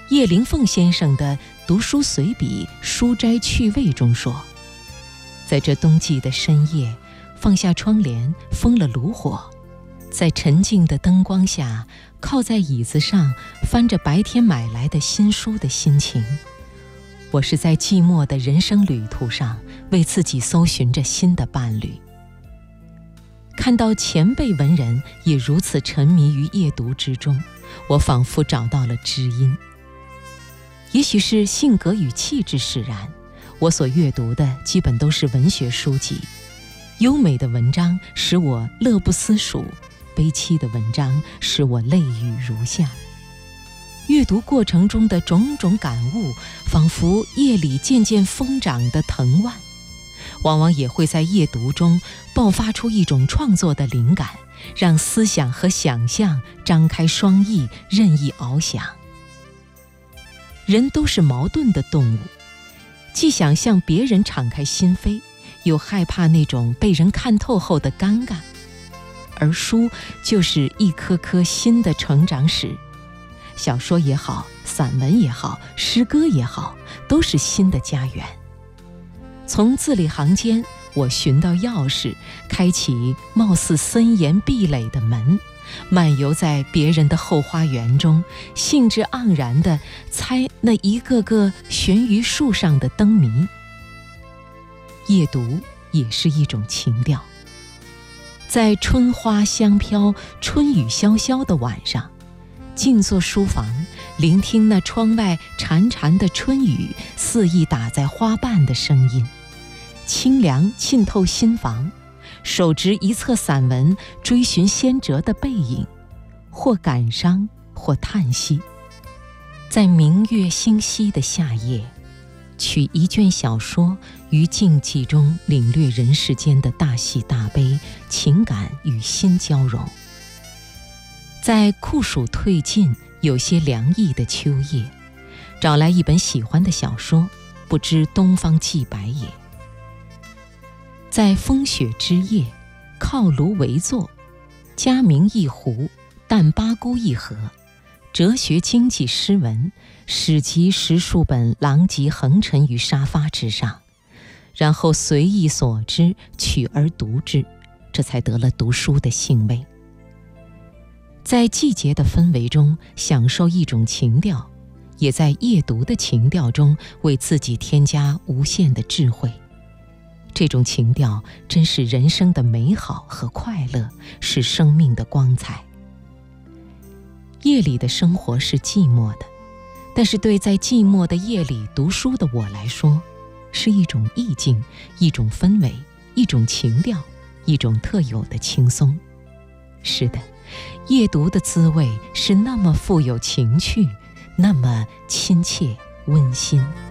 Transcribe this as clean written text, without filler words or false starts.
叶灵凤先生的《读书随笔书斋趣味》中说，在这冬季的深夜，放下窗帘，封了炉火，在沉静的灯光下，靠在椅子上翻着白天买来的新书的心情，我是在寂寞的人生旅途上为自己搜寻着新的伴侣。看到前辈文人也如此沉迷于夜读之中，我仿佛找到了知音。也许是性格与气质使然，我所阅读的基本都是文学书籍，优美的文章使我乐不思蜀，悲凄的文章使我泪雨如下。阅读过程中的种种感悟，仿佛夜里渐渐疯长的藤蔓，往往也会在夜读中爆发出一种创作的灵感，让思想和想象张开双翼，任意翱翔。人都是矛盾的动物，既想向别人敞开心扉，又害怕那种被人看透后的尴尬。而书就是一颗颗新的成长史，小说也好，散文也好，诗歌也好，都是新的家园。从字里行间，我寻到钥匙，开启貌似森严壁垒的门，漫游在别人的后花园中，兴致盎然地猜那一个个悬于树上的灯谜。夜读也是一种情调，在春花香飘、春雨潇潇的晚上，静坐书房，聆听那窗外潺潺的春雨肆意打在花瓣的声音，清凉浸透心房，手执一册散文，追寻先哲的背影，或感伤，或叹息。在明月星稀的夏夜，取一卷小说于静寂中领略人世间的大喜大悲，情感与心交融。在酷暑退尽，有些凉意的秋夜，找来一本喜欢的小说，不知东方既白也。在风雪之夜，靠炉围坐，佳茗一壶，淡八菇一盒，哲学经济诗文，史籍10数本狼藉横陈于沙发之上，然后随意所知，取而读之，这才得了读书的兴味。在季节的氛围中享受一种情调，也在夜读的情调中为自己添加无限的智慧。这种情调真是人生的美好和快乐，是生命的光彩。夜里的生活是寂寞的，但是对在寂寞的夜里读书的我来说，是一种意境，一种氛围，一种情调，一种特有的轻松。是的，夜读的滋味是那么富有情趣，那么亲切温馨。